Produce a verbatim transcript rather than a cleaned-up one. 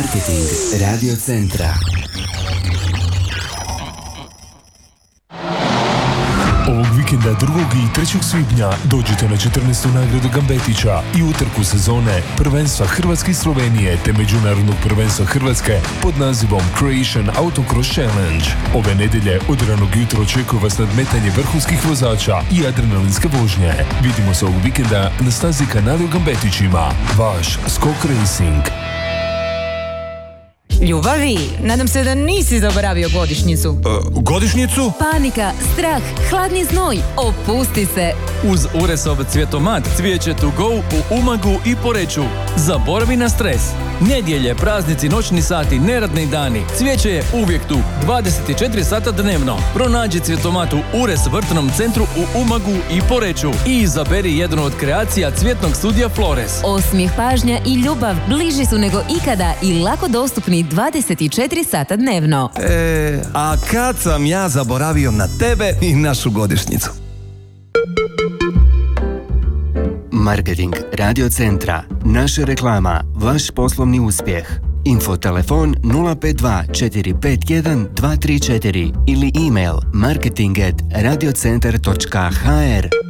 Marketing Radio Centra. Ovog vikenda drugog i trećeg svibnja dođite na četrnaestu nagradu Gambetića i utrku sezone prvenstva Hrvatske i Slovenije te međunarodnog prvenstva Hrvatske pod nazivom Croatian Autocross Challenge. Ove nedjelje od ranog jutra očekuje vas nadmetanje vrhunskih vozača i adrenalinske vožnje. Vidimo se ovog vikenda na stazi kanala u Gambetićima. Vaš Skok Racing. Ljubavi, nadam se da nisi zaboravio godišnjicu. Uh, godišnjicu? Panika, strah, hladni znoj, opusti se. Uz Uresov cvjetomat cvijeće to go u Umagu i Poreču. Zaboravi na stres. Nedjelje, praznici, noćni sati, neradni dani. Cvijeće je uvijek tu, dvadeset četiri sata dnevno. Pronađi cvjetomat u Ures vrtnom centru u Umagu i Poreču i izaberi jednu od kreacija cvjetnog studija Flores. Osmijeh, pažnja i ljubav bliži su nego ikada i lako dostupni dvadeset četiri sata dnevno. E, a kad sam ja zaboravio na tebe i našu godišnjicu? Marketing Radio Centra. Naša reklama. Vaš poslovni uspjeh. Info telefon nula pet dva četiri pet jedan dva tri četiri ili email marketing at radiocentar točka h r.